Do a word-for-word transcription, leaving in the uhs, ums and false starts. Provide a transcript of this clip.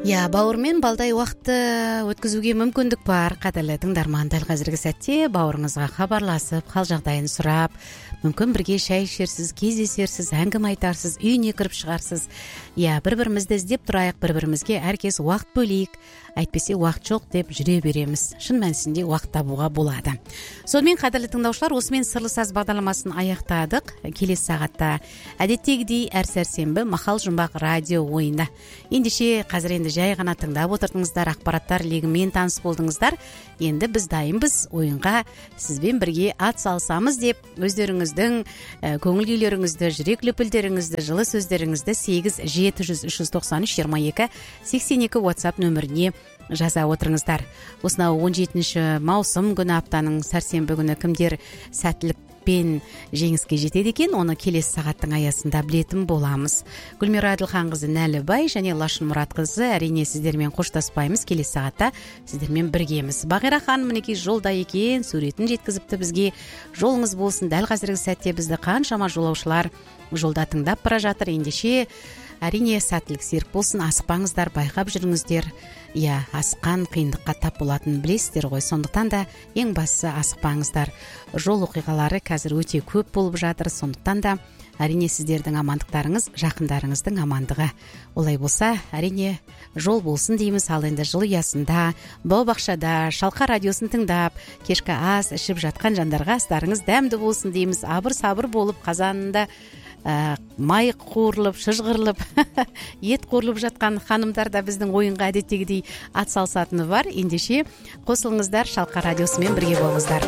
Я бауырмен балдай уақытты өткізуге мүмкіндік бар. Қадірлі тыңдарман, дәл қазіргі сәтте бауырыңызға хабарласып, хал жағдайын сұрап, мүмкін бірге шай ішерсіз, кездесерсіз, әңгіме айтарсыз, үйіне кіріп шығарсыз. Я бір-бірімізді іздеп тұрайық, бір-бірімізге әркез уақыт бөлейік. Әйтпесе уақыт жоқ деп жүре береміз. Шын мәнісінде уақыт табуға болады. Сонымен қадірлі тыңдаушылар, осымен Сырлы саз бағдарламасын аяқтадық. Келесі сағатта әдеттегідей әр сәрсенбі мақал жұмбақ радио ойында. Ендеше қазір енді жай ғана тыңдап отырдыңыздар, ақпараттар легімен таныс болдыңыздар. Енді біз дайынбыз ойынға сізбен бірге ат салсамыз деп, өздеріңіздің ә, көңіл күйлеріңізді, жүрек лүпілдеріңізді, жылы сөздеріңізді сегіз жеті жүз үш жүз тоқсан үш жиырма екі сексен екі WhatsApp нөміріне жаза отырыңыздар. Осынау он жетінші маусым күні, аптаның сәрсенбі күні кімдер сәттілікпен жеңіске жетеді екен, оны келесі сағаттың аясында білетін боламыз. Гүлмира Әділханқызы Нәлібай және Лашын Мұратқызы, әрине сіздермен қоштаспаймыз, келесі сағатта сіздермен біргеміз. Бағира ханым мінекей жолда екен, суретін жеткізіпті бізге. Жолыңыз болсын. Дәл қазіргі сәтте бізді қаншама жолаушылар жолда тыңдап бара жатыр. Ендеше әрине сәттілік серік болсын, асықпаңыздар, байқап жүріңіздер. Я, асыққан қиындыққа тап болатынын білесіздер ғой. Сондықтан да ең бастысы асықпаңыздар. Жол оқиғалары қазір өте көп болып жатыр. Сондықтан да әрине сіздердің амандықтарыңыз жақындарыңыздың амандығы. Олай болса, әрине жол болсын дейміз. Ал енді жыл ұясында, бау-бақшада, Шалқа радиосын тыңдап, кешкі ас ішіп жатқан жандарға астарыңыз дәмді болсын дейміз. Абыр-сабыр болып, қазанында Ә, май қуырылып, шыжғырылып, ет қуырылып жатқан ханымдар да біздің ойынға әдеттегідей ат салсатыны бар. Ендеше қосылыңыздар, Шалқа радиосымен бірге болыңыздар.